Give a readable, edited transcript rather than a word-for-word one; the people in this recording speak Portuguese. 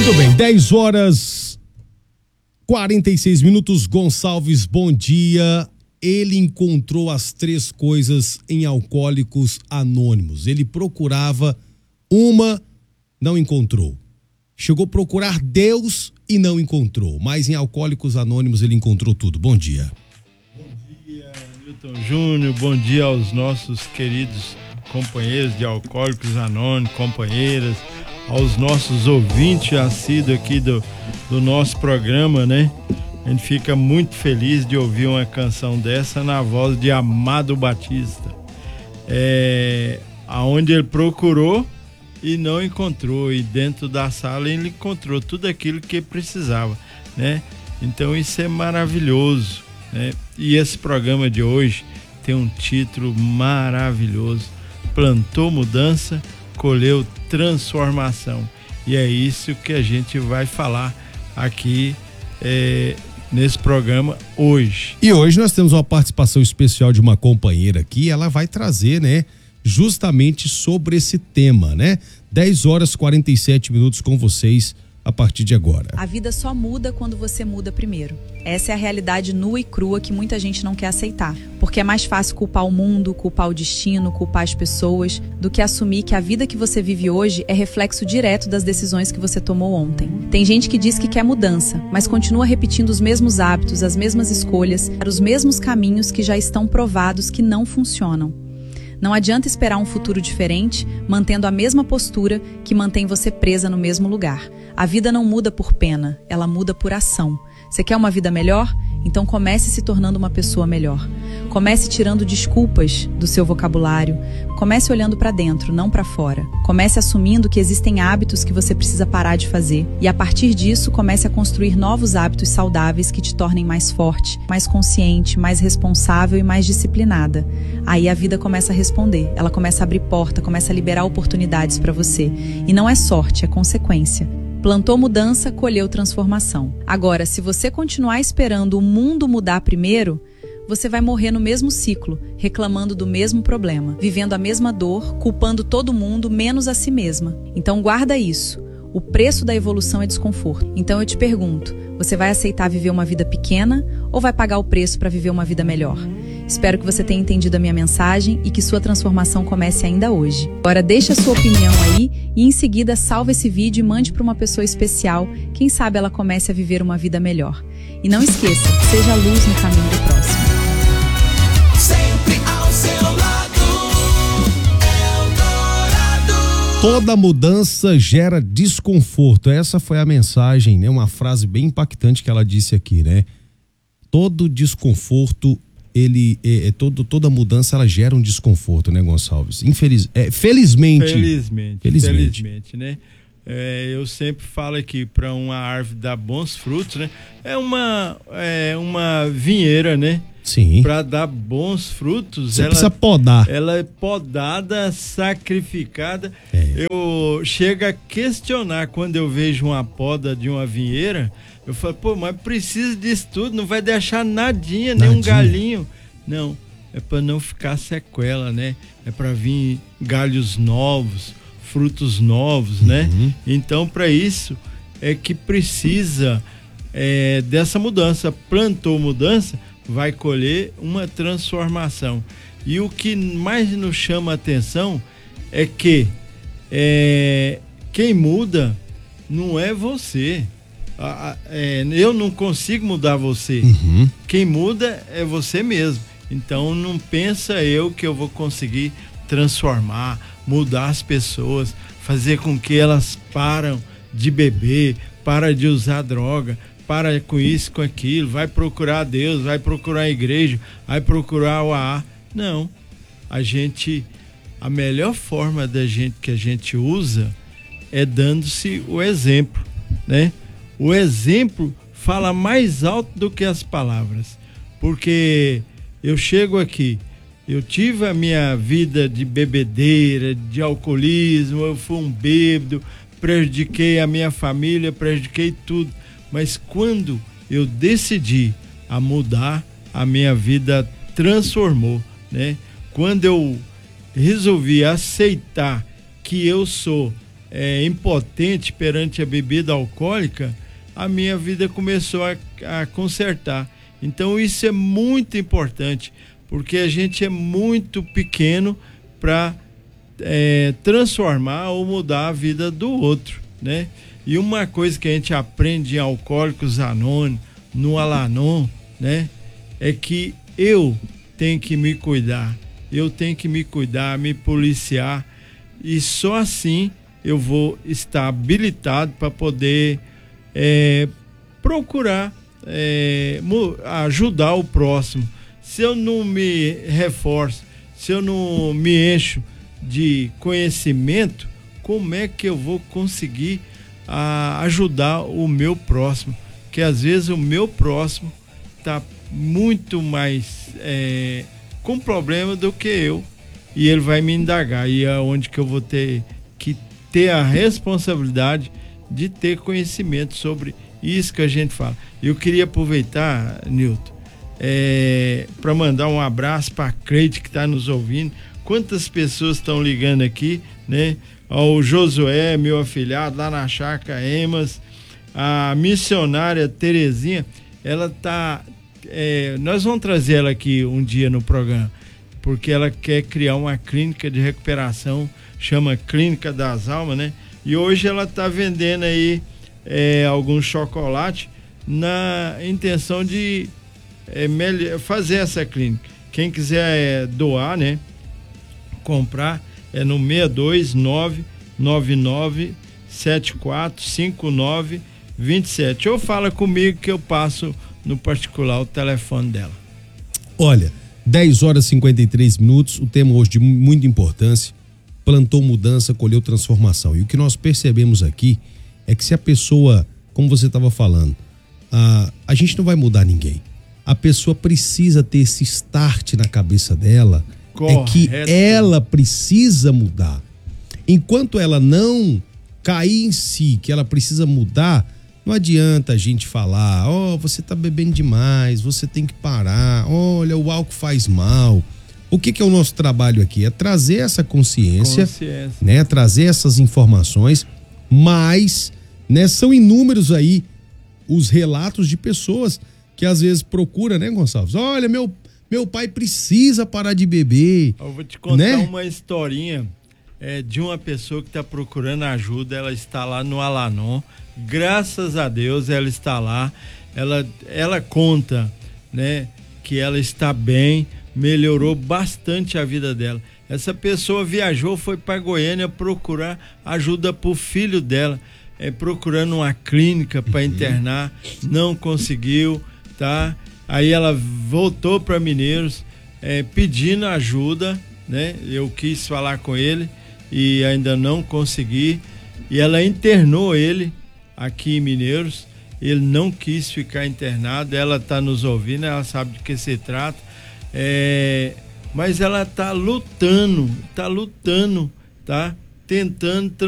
Muito bem, 10h46. Gonçalves, bom dia. Ele encontrou as 3 coisas em Alcoólicos Anônimos. Ele procurava uma, não encontrou. Chegou a procurar Deus e não encontrou. Mas em Alcoólicos Anônimos ele encontrou tudo. Bom dia. Bom dia, Newton Júnior. Bom dia aos nossos queridos companheiros de Alcoólicos Anônimos, companheiras, aos nossos ouvintes assíduos aqui do nosso programa, né? A gente fica muito feliz de ouvir uma canção dessa na voz de Amado Batista. Aonde ele procurou e não encontrou, e dentro da sala ele encontrou tudo aquilo que precisava, né? Então isso é maravilhoso, né? E esse programa de hoje tem um título maravilhoso: Plantou mudança, colheu transformação. E é isso que a gente vai falar aqui nesse programa hoje. E hoje nós temos uma participação especial de uma companheira aqui. Ela vai trazer, né, justamente sobre esse tema, né? 10h47 com vocês a partir de agora. A vida só muda quando você muda primeiro. Essa é a realidade nua e crua que muita gente não quer aceitar. Porque é mais fácil culpar o mundo, culpar o destino, culpar as pessoas, do que assumir que a vida que você vive hoje é reflexo direto das decisões que você tomou ontem. Tem gente que diz que quer mudança, mas continua repetindo os mesmos hábitos, as mesmas escolhas, para os mesmos caminhos que já estão provados que não funcionam. Não adianta esperar um futuro diferente, mantendo a mesma postura que mantém você presa no mesmo lugar. A vida não muda por pena, ela muda por ação. Você quer uma vida melhor? Então comece se tornando uma pessoa melhor. Comece tirando desculpas do seu vocabulário. Comece olhando para dentro, não para fora. Comece assumindo que existem hábitos que você precisa parar de fazer. E a partir disso, comece a construir novos hábitos saudáveis que te tornem mais forte, mais consciente, mais responsável e mais disciplinada. Aí a vida começa a responder. Ela começa a abrir porta, começa a liberar oportunidades para você. E não é sorte, é consequência. Plantou mudança, colheu transformação. Agora, se você continuar esperando o mundo mudar primeiro, você vai morrer no mesmo ciclo, reclamando do mesmo problema, vivendo a mesma dor, culpando todo mundo, menos a si mesma. Então guarda isso. O preço da evolução é desconforto. Então eu te pergunto, você vai aceitar viver uma vida pequena ou vai pagar o preço para viver uma vida melhor? Espero que você tenha entendido a minha mensagem e que sua transformação comece ainda hoje. Agora deixa a sua opinião aí e em seguida salva esse vídeo e mande para uma pessoa especial. Quem sabe ela comece a viver uma vida melhor. E não esqueça, seja a luz no caminho do próximo. Sempre ao seu lado, Eldorado. Toda mudança gera desconforto. Essa foi a mensagem, né? Uma frase bem impactante que ela disse aqui, né? Todo desconforto, toda mudança ela gera um desconforto, né, Gonçalves? Felizmente, né? Eu sempre falo aqui, para uma árvore dar bons frutos, né? É uma vinheira, né? Sim. Para dar bons frutos, você precisa podar. Ela é podada, sacrificada. Eu chego a questionar quando eu vejo uma poda de uma vinheira. Eu falo, mas precisa disso tudo, não vai deixar nadinha, nem um galinho. Não, é para não ficar sequela, né? É para vir galhos novos, frutos novos, né? Então, para isso é que precisa dessa mudança. Plantou mudança, vai colher uma transformação. E o que mais nos chama a atenção é que quem muda não é você. Eu não consigo mudar você. Quem muda é você mesmo. Então não pensa que eu vou conseguir transformar, mudar as pessoas, fazer com que elas param de beber, para de usar droga, para com isso, com aquilo, vai procurar Deus, vai procurar a igreja, vai procurar o AA. Não. A melhor forma que a gente usa é dando-se o exemplo, né? O exemplo fala mais alto do que as palavras, porque eu chego aqui, eu tive a minha vida de bebedeira, de alcoolismo, eu fui um bêbado, prejudiquei a minha família, prejudiquei tudo, mas quando eu decidi a mudar, a minha vida transformou, né? Quando eu resolvi aceitar que eu sou impotente perante a bebida alcoólica, a minha vida começou a consertar. Então isso é muito importante, porque a gente é muito pequeno para transformar ou mudar a vida do outro, né? E uma coisa que a gente aprende em Alcoólicos Anônimos, no Al-Anon, né? É que eu tenho que me cuidar, me policiar, e só assim eu vou estar habilitado para poder procurar ajudar o próximo. Se eu não me reforço, se eu não me encho de conhecimento, como é que eu vou conseguir ajudar o meu próximo? Que às vezes o meu próximo está muito mais com problema do que eu, e ele vai me indagar, e é onde que eu vou ter que ter a responsabilidade de ter conhecimento sobre isso que a gente fala. Eu queria aproveitar, Nilton, para mandar um abraço para a Cleide, que está nos ouvindo. Quantas pessoas estão ligando aqui, né? Ao Josué, meu afilhado, lá na Chácara Emas, a missionária Terezinha, ela tá... nós vamos trazer ela aqui um dia no programa, porque ela quer criar uma clínica de recuperação, chama Clínica das Almas, né? E hoje ela está vendendo aí algum chocolate na intenção de fazer essa clínica. Quem quiser doar, né? Comprar, no 62999745927, ou fala comigo que eu passo no particular o telefone dela. Olha, 10h53, o tema hoje de muita importância: plantou mudança, colheu transformação. E o que nós percebemos aqui é que se a pessoa, como você estava falando, a gente não vai mudar ninguém. A pessoa precisa ter esse start na cabeça dela. Correto. É que ela precisa mudar. Enquanto ela não cair em si, que ela precisa mudar, não adianta a gente falar: você tá bebendo demais, você tem que parar, olha, o álcool faz mal. O que é o nosso trabalho aqui? É trazer essa consciência. Né? Trazer essas informações, mas, né, são inúmeros aí os relatos de pessoas que às vezes procuram, né, Gonçalves? Olha, meu pai precisa parar de beber. Eu vou te contar uma historinha de uma pessoa que está procurando ajuda. Ela está lá no Al-Anon, graças a Deus ela está lá. Ela conta, né, que ela está bem, melhorou bastante a vida dela. Essa pessoa viajou, foi para Goiânia procurar ajuda para o filho dela, procurando uma clínica para internar, não conseguiu, tá? Aí ela voltou para Mineiros, pedindo ajuda, né? Eu quis falar com ele e ainda não consegui. E ela internou ele aqui em Mineiros. Ele não quis ficar internado. Ela está nos ouvindo, ela sabe de que se trata. Mas ela está lutando, tá? Tentando